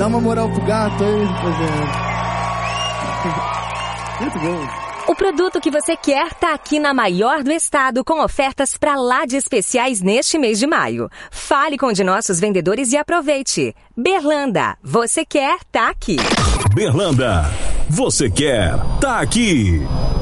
uma moral pro gato aí, rapaziada. Muito bom. O produto que você quer tá aqui na maior do estado, com ofertas pra lá de especiais neste mês de maio. Fale com um de nossos vendedores e aproveite. Berlanda, você quer, tá aqui. Berlanda, você quer, tá aqui.